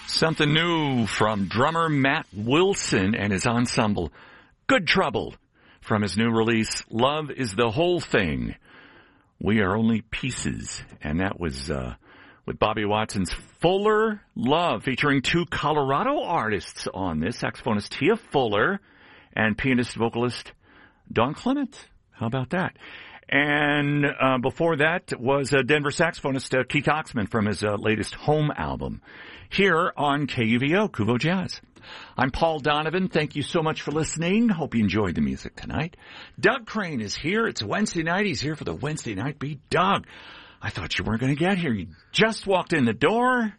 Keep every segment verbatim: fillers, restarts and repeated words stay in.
Something new from drummer Matt Wilson and his ensemble, Good Trouble, from his new release, Love is the Whole Thing. We Are Only Pieces. And that was uh, with Bobby Watson's Fuller Love, featuring two Colorado artists on this, saxophonist Tia Fuller and pianist-vocalist Dawn Clement. How about that? And uh, before that was uh, Denver saxophonist uh, Keith Oxman from his uh, latest Home album. Here on K U V O, Kuvo Jazz. I'm Paul Donovan. Thank you so much for listening. Hope you enjoyed the music tonight. Doug Crane is here. It's Wednesday night. He's here for the Wednesday Night Beat. Doug, I thought you weren't going to get here. You just walked in the door.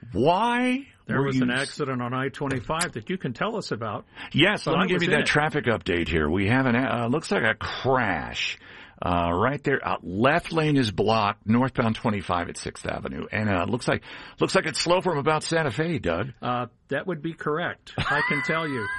Why? There was you... an accident on I twenty-five that you can tell us about. Yes, so let me I give you that it. traffic update here. We have an, uh, looks like a crash. Uh, right there, uh, left lane is blocked, northbound twenty-five at sixth Avenue. And, uh, looks like, looks like it's slow from about Santa Fe, Doug. Uh, that would be correct. I can tell you.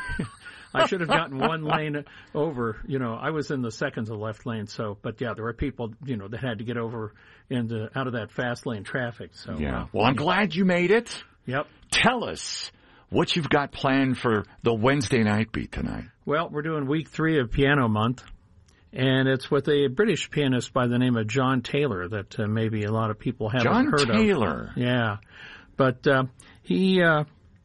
I should have gotten one lane over. You know, I was in the second to left lane. So, but yeah, there were people, you know, that had to get over into, out of that fast lane traffic. So, yeah. Uh, well, I'm glad you made it. Yep. Tell us what you've got planned for the Wednesday Night Beat tonight. Well, we're doing week three of Piano Month. And it's with a British pianist by the name of John Taylor that uh, maybe a lot of people haven't John heard of. John Taylor. Yeah. But uh, he uh,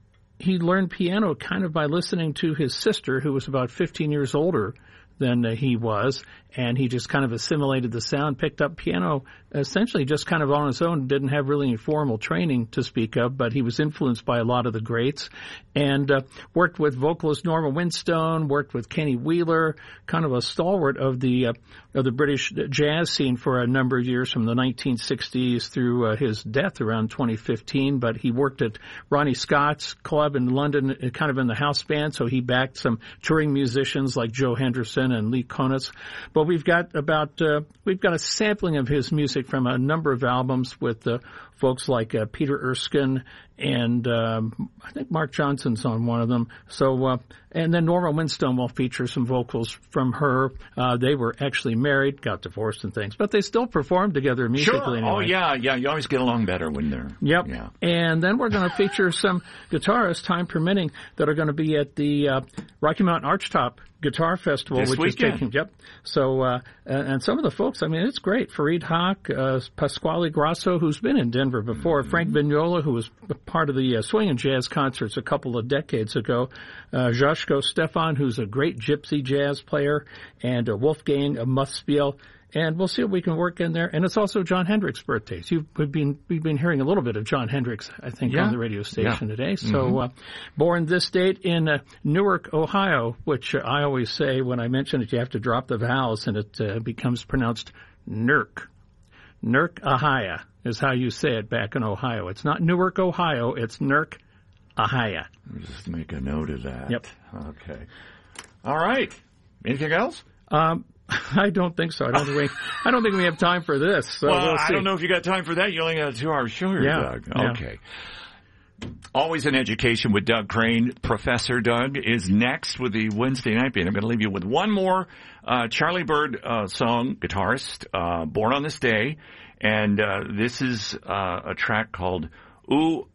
he learned piano kind of by listening to his sister, who was about fifteen years older than uh, he was, and he just kind of assimilated the sound, picked up piano essentially just kind of on his own, didn't have really any formal training to speak of, but he was influenced by a lot of the greats, and uh, worked with vocalist Norma Winstone, worked with Kenny Wheeler, kind of a stalwart of the uh, of the British jazz scene for a number of years from the nineteen sixties through uh, his death around twenty fifteen, but he worked at Ronnie Scott's club in London, kind of in the house band, so he backed some touring musicians like Joe Henderson and Lee Konitz. But we've got about uh, we've got a sampling of his music from a number of albums with uh, folks like uh, Peter Erskine and um, I think Mark Johnson's on one of them. So uh, and then Norma Winstone will feature some vocals from her. Uh, they were actually married, got divorced and things, but they still performed together musically. Sure. Anyway. Oh yeah, yeah. You always get along better when they're. Yep. Yeah. And then we're going to feature some guitarists, time permitting, that are going to be at the uh, Rocky Mountain Archtop Guitar Festival, this which weekend. is taking. Yep. So uh, and some of the folks, I mean, it's great. Fareed Haq, uh, Pasquale Grasso, who's been in Denver before, mm-hmm. Frank Vignola, who was part of the uh, swing and jazz concerts a couple of decades ago, uh, Joshko Stefan, who's a great gypsy jazz player, and uh, Wolfgang Muthspiel. And we'll see what we can work in there. And it's also John Hendricks' birthday. So you've, we've been we've been hearing a little bit of John Hendricks, I think, yeah. on the radio station yeah. today. So mm-hmm. uh, born this date in uh, Newark, Ohio, which uh, I always say when I mention it, you have to drop the vowels, and it uh, becomes pronounced Nurk. Nurk, Ohio is how you say it back in Ohio. It's not Newark, Ohio. It's Nurk, Ohio. Just make a note of that. Yep. Okay. All right. Anything else? Um. I don't think so. I don't think we. I don't think we have time for this. So well, we'll I see. don't know if you got time for that. You only got a two-hour show here, yeah. Doug. Yeah. Okay. Always in education with Doug Crane. Professor Doug is next with the Wednesday Night Beat. I'm going to leave you with one more uh, Charlie Bird uh, song, guitarist, uh, born on this day, and uh, this is uh, a track called "O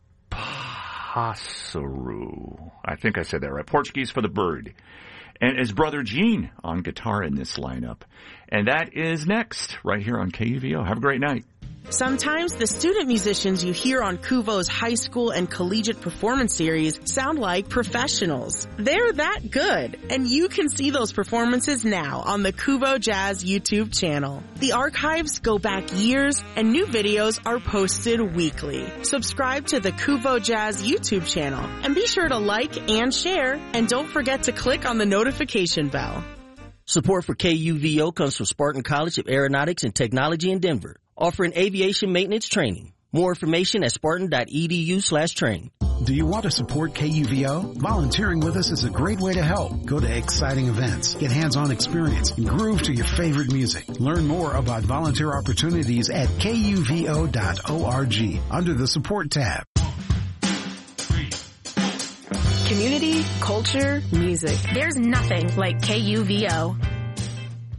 Pássaro." I think I said that right. Portuguese for the bird. And his brother Gene on guitar in this lineup. And that is next, right here on K U V O. Have a great night. Sometimes the student musicians you hear on Kuvo's high school and collegiate performance series sound like professionals. They're that good, and you can see those performances now on the Kuvo Jazz YouTube channel. The archives go back years, and new videos are posted weekly. Subscribe to the Kuvo Jazz YouTube channel, and be sure to like and share, and don't forget to click on the notification bell. Support for K U V O comes from Spartan College of Aeronautics and Technology in Denver, offering aviation maintenance training. More information at spartan.edu slash train. Do you want to support K U V O? Volunteering with us is a great way to help. Go to exciting events, get hands-on experience, and groove to your favorite music. Learn more about volunteer opportunities at K U V O dot org under the support tab. Community, culture, music. There's nothing like K U V O.